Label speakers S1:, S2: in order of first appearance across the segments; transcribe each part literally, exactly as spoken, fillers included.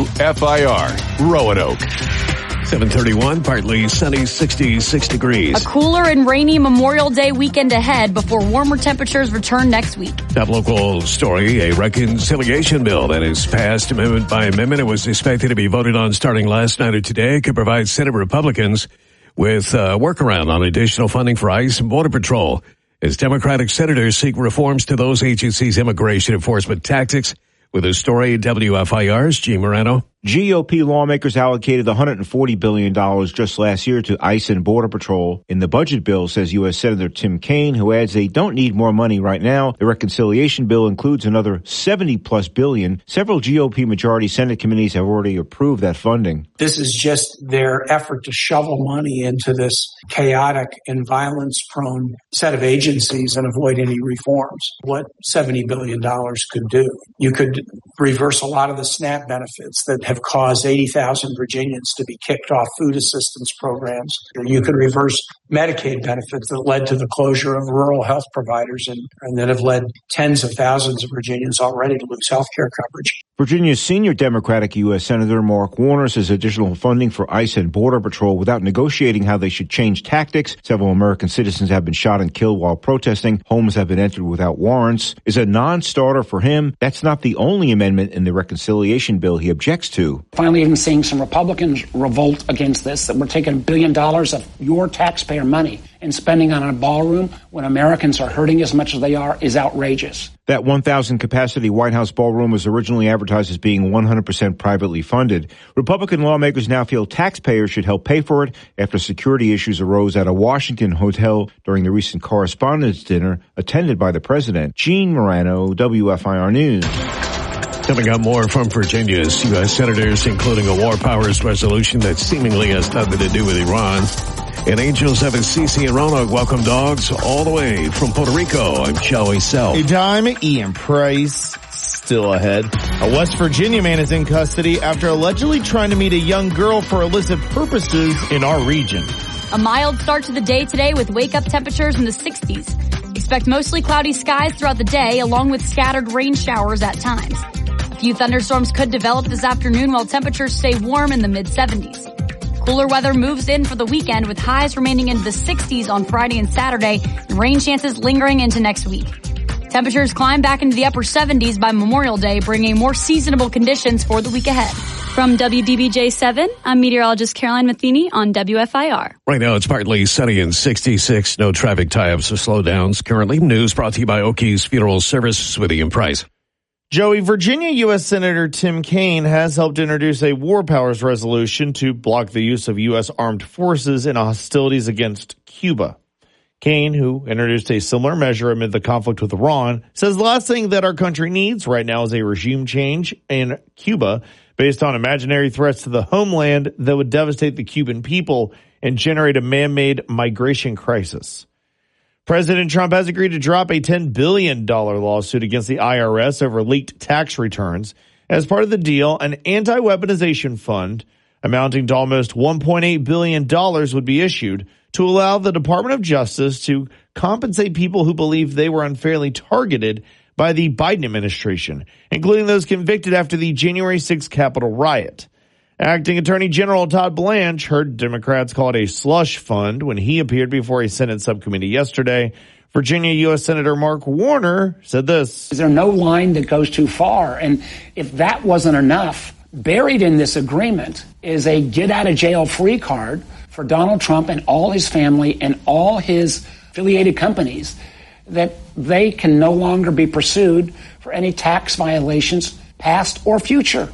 S1: W F I R, Roanoke. seven thirty-one, partly sunny, sixty-six degrees.
S2: A cooler and rainy Memorial Day weekend ahead before warmer temperatures return next week.
S1: Top local story, a reconciliation bill that is passed amendment by amendment. It was expected to be voted on starting last night or today. It could provide Senate Republicans with a workaround on additional funding for ICE and Border Patrol as Democratic senators seek reforms to those agencies' immigration enforcement tactics. With a story, W F I R's Gene Morano.
S3: G O P lawmakers allocated one hundred forty billion dollars just last year to ICE and Border Patrol. In the budget bill, says U S Senator Tim Kaine, who adds they don't need more money right now. The reconciliation bill includes another seventy plus billion. Several G O P majority Senate committees have already approved that funding.
S4: This is just their effort to shovel money into this chaotic and violence-prone set of agencies and avoid any reforms. What seventy billion dollars could do. You could reverse a lot of the SNAP benefits that have caused eighty thousand Virginians to be kicked off food assistance programs. You could reverse Medicaid benefits that led to the closure of rural health providers and, and that have led tens of thousands of Virginians already to lose health care coverage.
S3: Virginia's senior Democratic U S Senator Mark Warner says additional funding for ICE and Border Patrol without negotiating how they should change tactics. Several American citizens have been shot and killed while protesting. Homes have been entered without warrants. Is a non-starter for him. That's not the only amendment in the reconciliation bill he objects to.
S5: Finally, even seeing some Republicans revolt against this, that we're taking a billion dollars of your taxpayer money and spending on a ballroom when Americans are hurting as much as they are is outrageous.
S3: That one thousand capacity White House ballroom was originally advertised as being one hundred percent privately funded. Republican lawmakers now feel taxpayers should help pay for it after security issues arose at a Washington hotel during the recent correspondence dinner attended by the president. Gene Morano, W F I R News.
S1: Coming up, more from Virginia's U S senators, including a war powers resolution that seemingly has nothing to do with Iran. And Angels have a Cece and Roanoke welcome dogs all the way from Puerto Rico. I'm Joey Sell.
S6: A dime, Ian Price still ahead. A West Virginia man is in custody after allegedly trying to meet a young girl for illicit purposes in our region.
S2: A mild start to the day today with wake-up temperatures in the sixties. Expect mostly cloudy skies throughout the day, along with scattered rain showers at times. A few thunderstorms could develop this afternoon while temperatures stay warm in the mid-seventies. Cooler weather moves in for the weekend with highs remaining in the sixties on Friday and Saturday and rain chances lingering into next week. Temperatures climb back into the upper seventies by Memorial Day, bringing more seasonable conditions for the week ahead. From W D B J seven, I'm meteorologist Caroline Matheny on W F I R.
S1: Right now it's partly sunny and sixty-six. No traffic tie-ups or slowdowns. Currently, news brought to you by Okies Funeral Service with Ian Price.
S6: Joey, Virginia U S Senator Tim Kaine has helped introduce a war powers resolution to block the use of U S armed forces in hostilities against Cuba. Kaine, who introduced a similar measure amid the conflict with Iran, says the last thing that our country needs right now is a regime change in Cuba based on imaginary threats to the homeland that would devastate the Cuban people and generate a man-made migration crisis. President Trump has agreed to drop a ten billion dollars lawsuit against the I R S over leaked tax returns. As part of the deal, an anti-weaponization fund amounting to almost one point eight billion dollars would be issued to allow the Department of Justice to compensate people who believe they were unfairly targeted by the Biden administration, including those convicted after the January sixth Capitol riot. Acting Attorney General Todd Blanche heard Democrats call it a slush fund when he appeared before a Senate subcommittee yesterday. Virginia U S Senator Mark Warner said this.
S5: Is there no line that goes too far? And if that wasn't enough, buried in this agreement is a get-out-of-jail-free card for Donald Trump and all his family and all his affiliated companies that they can no longer be pursued for any tax violations, past or future.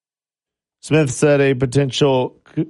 S6: Smith said a potential ca-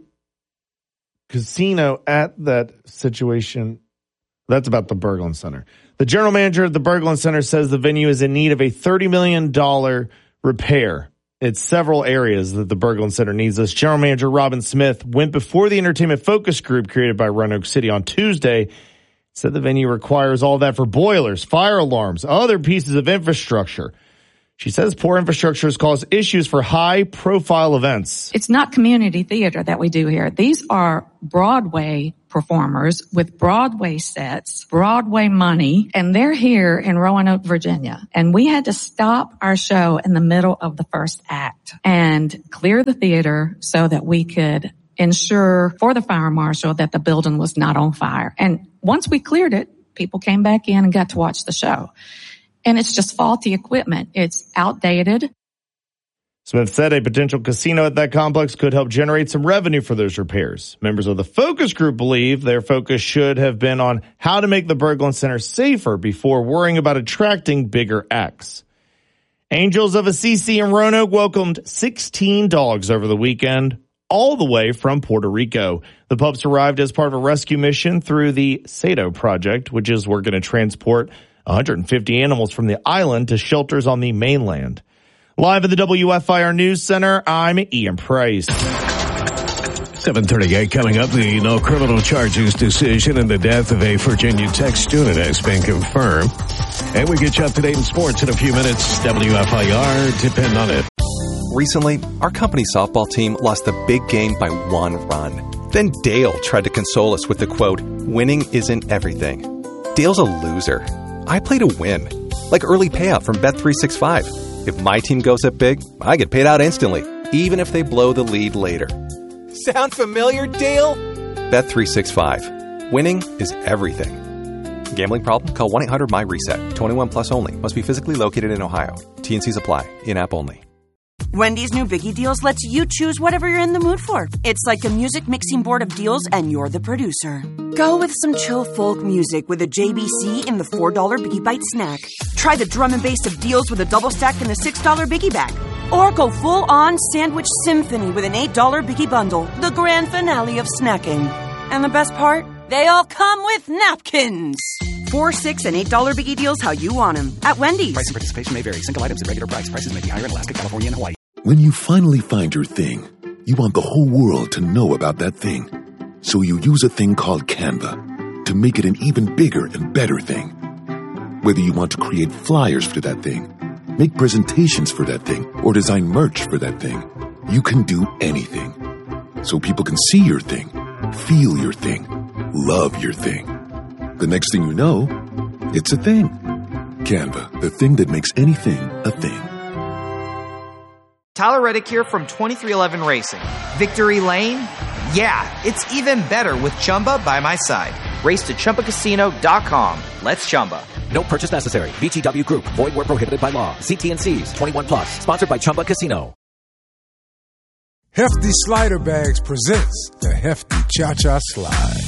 S6: casino at that situation. That's about the Berglund Center. The general manager of the Berglund Center says the venue is in need of a thirty million dollars repair. It's several areas that the Berglund Center needs this. General manager Robin Smith went before the entertainment focus group created by Roanoke City on Tuesday. Said the venue requires all that for boilers, fire alarms, other pieces of infrastructure. She says poor infrastructure has caused issues for high-profile events.
S7: It's not community theater that we do here. These are Broadway performers with Broadway sets, Broadway money, and they're here in Roanoke, Virginia. And we had to stop our show in the middle of the first act and clear the theater so that we could ensure for the fire marshal that the building was not on fire. And once we cleared it, people came back in and got to watch the show. And it's just faulty equipment. It's outdated.
S6: Smith said a potential casino at that complex could help generate some revenue for those repairs. Members of the focus group believe their focus should have been on how to make the Berglund Center safer before worrying about attracting bigger acts. Angels of Assisi in Roanoke welcomed sixteen dogs over the weekend, all the way from Puerto Rico. The pups arrived as part of a rescue mission through the Sado Project, which is working to transport one hundred fifty animals from the island to shelters on the mainland. Live at the W F I R News Center, I'm Ian Price.
S1: seven thirty-eight coming up. The no criminal charges decision in the death of a Virginia Tech student has been confirmed. And we get you up to date in sports in a few minutes. W F I R, depend on it.
S8: Recently, our company softball team lost the big game by one run. Then Dale tried to console us with the quote, "Winning isn't everything." Dale's a loser. I play to win. Like early payout from Bet three sixty-five. If my team goes up big, I get paid out instantly, even if they blow the lead later. Sound familiar, Dale? Bet three sixty-five. Winning is everything. Gambling problem? Call one eight hundred M Y reset. twenty-one plus only. Must be physically located in Ohio. T and Cs apply. In-app only.
S9: Wendy's new Biggie Deals lets you choose whatever you're in the mood for. It's like a music mixing board of deals, and you're the producer. Go with some chill folk music with a J B C in the four dollar Biggie Bite snack. Try the drum and bass of deals with a double stack in the six dollar Biggie bag. Or go full-on sandwich symphony with an eight dollar Biggie bundle, the grand finale of snacking. And the best part? They all come with napkins. Four, six, and eight dollar Biggie Deals how you want them at Wendy's.
S10: Price and participation may vary. Single items at regular price. Prices may be higher in Alaska, California, and Hawaii.
S11: When you finally find your thing, you want the whole world to know about that thing. So you use a thing called Canva to make it an even bigger and better thing. Whether you want to create flyers for that thing, make presentations for that thing, or design merch for that thing, you can do anything. So people can see your thing, feel your thing, love your thing. The next thing you know, it's a thing. Canva, the thing that makes anything a thing.
S12: Tyler Reddick here from twenty-three eleven Racing. Victory Lane? Yeah, it's even better with Chumba by my side. Race to Chumba Casino dot com. Let's Chumba.
S13: No purchase necessary. V G W Group. Void where prohibited by law. See T and Cs. twenty-one plus. Sponsored by Chumba Casino.
S14: Hefty Slider Bags presents the Hefty Cha-Cha Slide.